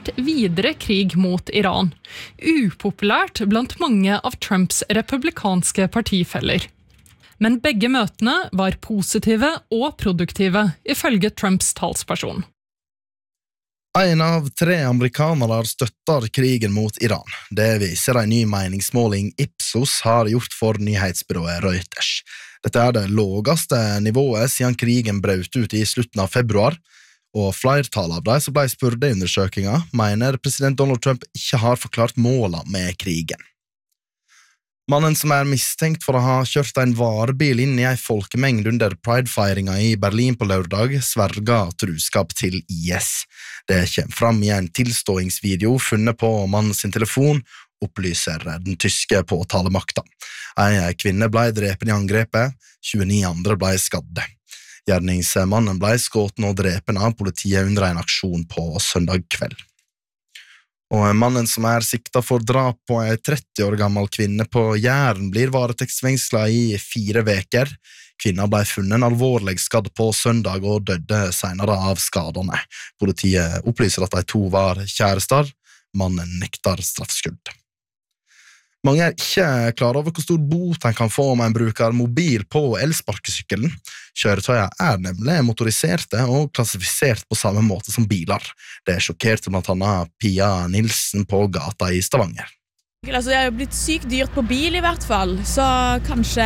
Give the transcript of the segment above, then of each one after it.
erklært videre krig mot Iran. Upopulært blant mange av Trumps republikanske partifeller. Men begge møtene var positive og produktive, ifølge Trumps talsperson. En av 3 amerikanere støtter krigen mot Iran. Det viser en ny meningsmåling Ipsos har gjort for nyhetsbyrået Reuters. Dette er det laveste nivået siden krigen brøt ut i slutten av februar, og flertallet av de som ble spurt i undersøkelsen mener president Donald Trump ikke har forklart målene med krigen. Mannen som er mistenkt for å ha kjørt en varebil inn i en folkemengde under Pride-feiringen i Berlin på lørdag, sverga truskap til IS. Det kommer fram i en tilståingsvideo funnet på mannen sin telefon, opplyser den tyske påtalemakta. En kvinne ble drepen i angrepet, 29 andre ble skadde. Gjerningsmannen ble skutt og drepen av politiet under en aksjon på søndag kveld. Og mannen som er siktet for drap på en 30 år gammel kvinne på Jæren blir varetektsfengslet i 4 veker. Kvinna ble funnet alvorlig skadd på søndag og døde senere av skadene. Politiet opplyser at de 2 var kjærester. Mannen nekter straffskyld. Mange er ikke klar over hvor stor bot en kan få om en bruker mobil på elsparkesykkelen. Kjøretøyene er nemlig motoriserte og klassifisert på samme måte som biler. Det sjokkerte blant annet Pia Nilsen på gata i Stavanger. Altså, det er jo blitt sykt dyrt på bil i hvert fall, så kanskje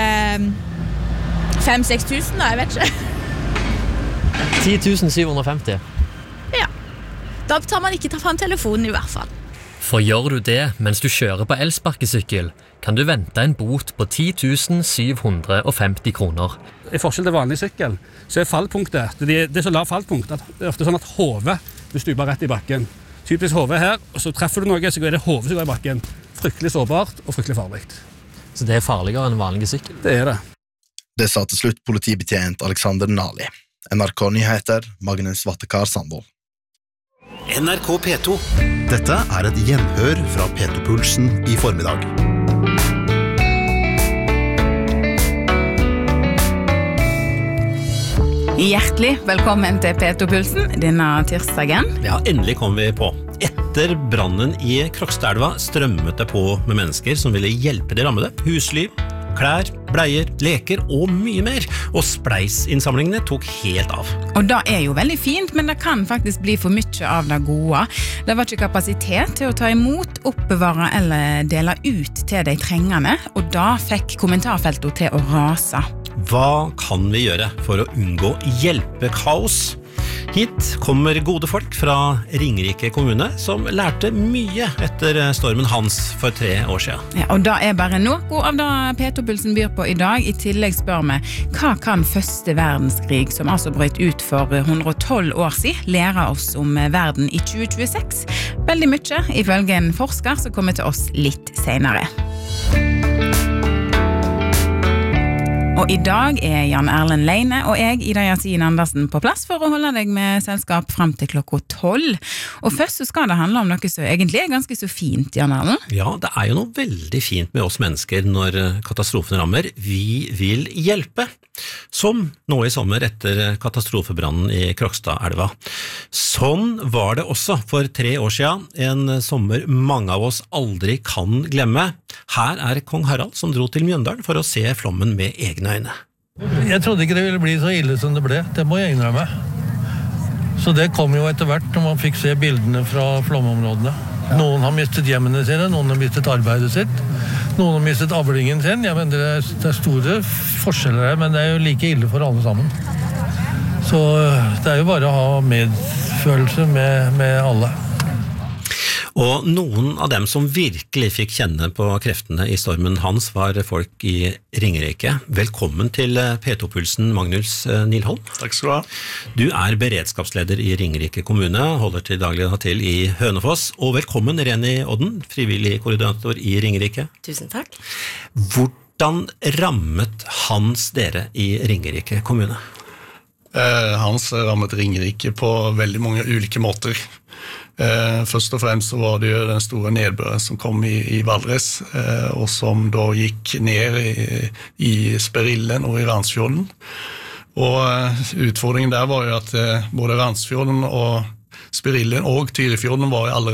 5-6 tusen da, jeg vet ikke. 10 750. Ja, da tar man ikke ta frem telefonen i hvert fall. For gjør du det mens du kjører på elsparkesykkel, kan du vente en bot på 10 750 kroner. I forskjell til vanlig sykkel, så er fallpunktet, det er så lav fallpunkt, at det er ofte sånn at hodet stuper rett i bakken. Typisk hodet her, og så treffer du noe, så er det hodet som går i bakken. Fryktelig sårbart og fryktelig farlig. Så det er farligere enn vanlig sykkel? Det er det. Det sa til slutt politibetjent Alexander Nali. NRK Nyheter, Magnus Vattekar Sandvold. NRK P2. Dette er et gjenhør fra P2-pulsen i formiddag. Hjertelig velkommen til P2-pulsen denne tirsdagen. Ja, endelig kom vi på. Etter brannen i Krokstadelva strømmet det på med mennesker som ville hjelpe de rammede. Husly, klær, bleier, leker og mye mer. Og spleisinnsamlingene tok helt av. Og det er jo veldig fint, men det kan faktisk bli for mye av det gode. Det var ikke kapasitet til å ta imot, oppbevare eller dele ut til de trengende, og da fikk kommentarfeltet til å rase. Hva kan vi gjøre for å unngå hjelpekaos? Hit kommer gode folk fra Ringerike kommune som lærte mye etter stormen Hans for 3 år siden. Ja, og det er bare noe av det P2-pulsen byr på i dag. I tillegg spør vi, hva kan første verdenskrig, som altså brøt ut for 112 år siden, lære oss om verden i 2026? Veldig mye, ifølge en forsker som kommer til oss litt senere. Og i dag er Jan Erlend Leine og jeg, Ida Yasin Andersen, på plass for å holde deg med selskap frem til klokka 12. Og først så skal det handle om noe som egentlig er ganske så fint, Jan Erlend. Ja, det er jo noe veldig fint med oss mennesker når katastrofen rammer. Vi vil hjelpe. Som nå i sommer etter katastrofebrannen i Krokstadelva. Sånn var det også for 3 år siden, en sommer mange av oss aldri kan glemme. Her er kong Harald som dro til Mjøndalen for å se flommen med egne øyne. Jeg trodde ikke det ville bli så ille som det ble, det må jeg innrømme. Så det kom jo etter hvert når man fikk se bildene fra flomområdene. Noen har mistet hjemmene sine, noen har mistet arbeidet sitt, noen har mistet avlingen sin. Ja, men det er store forskjeller her, men det er jo like ille for alle sammen. Så det er jo bare å ha medfølelse med alle. Og noen av dem som virkelig fikk kjenne på kreftene i stormen Hans var folk i Ringerike. Velkommen til P2-pulsen, Magnus Nilholm. Takk skal du ha. Du er beredskapsleder i Ringerike kommune, holder til daglig til i Hønefoss. Og velkommen Reni Odden, frivillig koordinator i Ringerike. Tusen takk. Hvordan rammet Hans dere i Ringerike kommune? Hans rammet Ringerike på veldig mange ulike måter. Først og fremst så var det jo den store nedbøren som kom i Valdres, og som da gikk ned i Sperillen og i Randsfjorden. Og utfordringen der var jo at både Randsfjorden og Sperillen og Tyrifjorden var jo allerede